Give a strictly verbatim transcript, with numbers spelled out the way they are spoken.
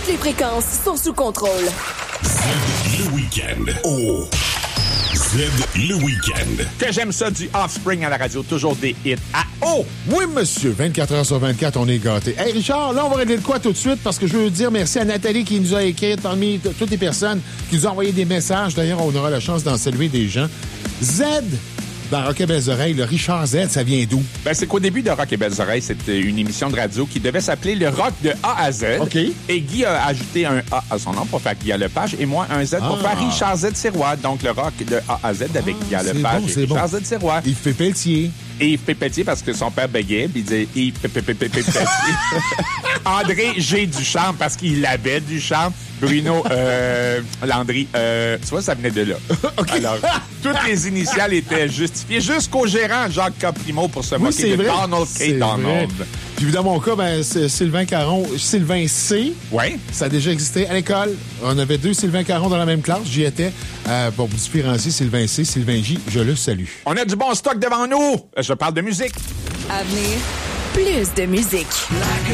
Toutes les fréquences sont sous contrôle. Z le week-end. Oh! Z le week-end. Que j'aime ça du Offspring à la radio. Toujours des hits à oh! Oui, monsieur. vingt-quatre heures sur vingt-quatre, on est gâtés. Hey, Richard, là, on va régler le quoi tout de suite parce que je veux dire merci à Nathalie qui nous a écrit parmi t- toutes les personnes qui nous ont envoyé des messages. D'ailleurs, on aura la chance d'en saluer des gens. Z, dans Rock et Belles Oreilles, le Richard Z, ça vient d'où? Ben, c'est qu'au début de Rock et Belles Oreilles, c'était une émission de radio qui devait s'appeler le Rock de A à Z. OK. Et Guy a ajouté un A à son nom pour faire Guy Lepage et moi un Z pour Ah. faire Richard Z Sirois. Donc, le Rock de A à Z avec Guy c'est Lepage bon, et c'est bon. Richard Z Sirois. Il fait Pelletier. Et Yves Pépétier parce que son père bégayait, puis il disait Yves Pépétier. André G. Duchamp parce qu'il avait Duchamp. Bruno euh, Landry, euh, tu vois, ça venait de là. OK. Alors, toutes les initiales étaient justifiées jusqu'au gérant Jacques Caprimo pour se Oui, moquer c'est de vrai. Donald C'est K. Donald. vrai. Puis dans mon cas, ben, c'est Sylvain Caron, Sylvain C. Oui. Ça a déjà existé à l'école. On avait deux Sylvain Caron dans la même classe. J'y étais. Euh, pour vous différencier, Sylvain C, Sylvain J, je le salue. On a du bon stock devant nous. Je parle de musique. À venir, plus de musique.